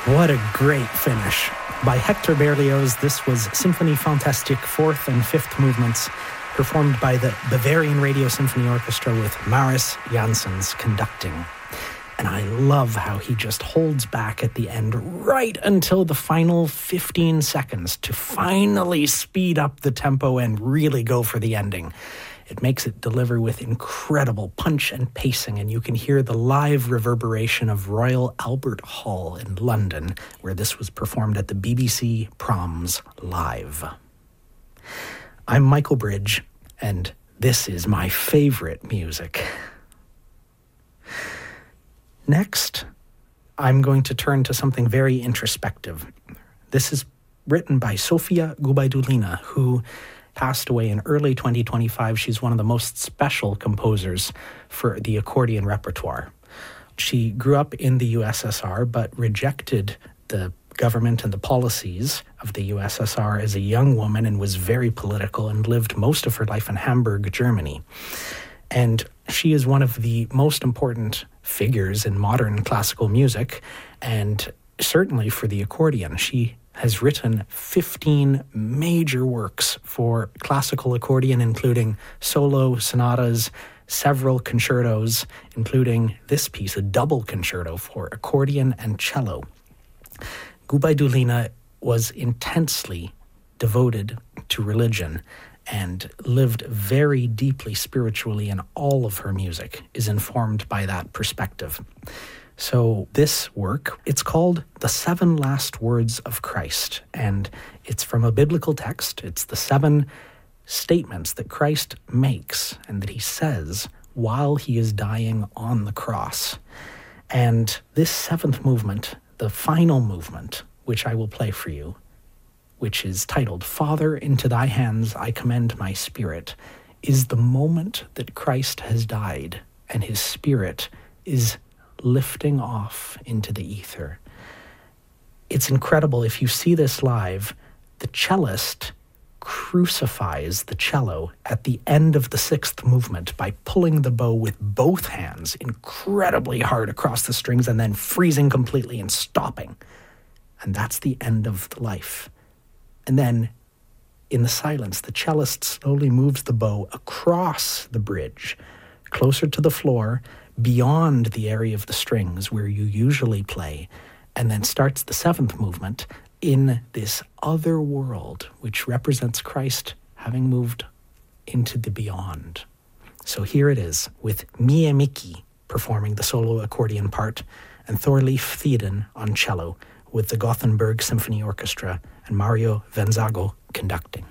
What a great finish. By Hector Berlioz, this was Symphonie Fantastique 4th and 5th movements, performed by the Bavarian Radio Symphony Orchestra with Maris Janssens conducting. And I love how he just holds back at the end right until the final 15 seconds to finally speed up the tempo and really go for the ending. It makes it deliver with incredible punch and pacing, and you can hear the live reverberation of Royal Albert Hall in London, where this was performed at the BBC Proms Live. I'm Michael Bridge, and this is my favorite music. Next, I'm going to turn to something very introspective. This is written by Sofia Gubaidulina, who passed away in early 2025. She's one of the most special composers for the accordion repertoire. She grew up in the USSR, but rejected the government and the policies of the USSR as a young woman and was very political and lived most of her life in Hamburg, Germany. And she is one of the most important figures in modern classical music, and certainly for the accordion. She has written 15 major works for classical accordion, including solo sonatas, several concertos, including this piece, a double concerto for accordion and cello. Gubaidulina was intensely devoted to religion and lived very deeply spiritually, and all of her music is informed by that perspective. So this work, it's called The 7 Last Words of Christ, and it's from a biblical text. It's the 7 statements that Christ makes and that he says while he is dying on the cross. And this 7th movement, the final movement, which I will play for you, which is titled, Father, into thy hands I commend my spirit, is the moment that Christ has died and his spirit is lifting off into the ether. It's incredible. If you see this live, the cellist crucifies the cello at the end of the 6th movement by pulling the bow with both hands incredibly hard across the strings and then freezing completely and stopping. And that's the end of the life. And then, in the silence, the cellist slowly moves the bow across the bridge, closer to the floor, beyond the area of the strings where you usually play, and then starts the 7th movement in this other world, which represents Christ having moved into the beyond. So here it is, with Mie Miki performing the solo accordion part, and Thorleif Thieden on cello, with the Gothenburg Symphony Orchestra and Mario Venzago conducting.